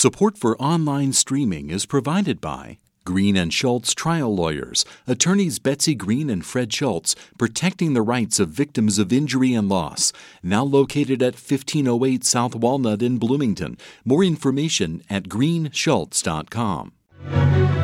Support for online streaming is provided by Green & Schultz Trial Lawyers, attorneys Betsy Green and Fred Schultz, protecting the rights of victims of injury and loss. Now located at 1508 South Walnut in Bloomington. More information at greenschultz.com.